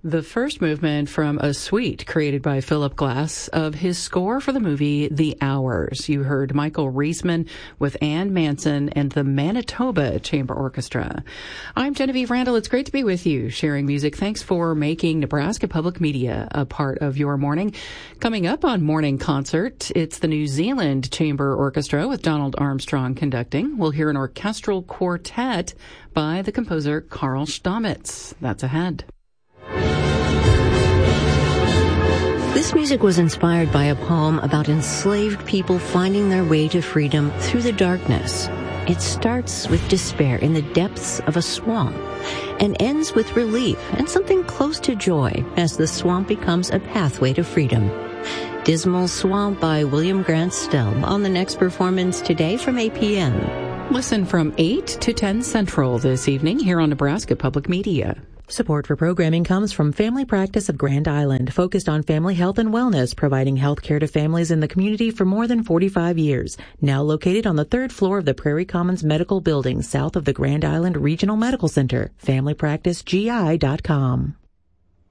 The first movement from a suite created by Philip Glass of his score for the movie The Hours. You heard Michael Riesman with Ann Manson and the Manitoba Chamber Orchestra. I'm Genevieve Randall. It's great to be with you, sharing music. Thanks for making Nebraska Public Media a part of your morning. Coming up on Morning Concert, it's the New Zealand Chamber Orchestra with Donald Armstrong conducting. We'll hear an orchestral quartet by the composer Carl Stamitz. That's ahead. This music was inspired by a poem about enslaved people finding their way to freedom through the darkness. It starts with despair in the depths of a swamp and ends with relief and something close to joy as the swamp becomes a pathway to freedom. Dismal Swamp by William Grant Still on the next performance today from 8 p.m. Listen from 8 to 10 Central this evening here on Nebraska Public Media. Support for programming comes from Family Practice of Grand Island, focused on family health and wellness, providing health care to families in the community for more than 45 years. Now located on the third floor of the Prairie Commons Medical Building, south of the Grand Island Regional Medical Center. FamilyPracticeGI.com.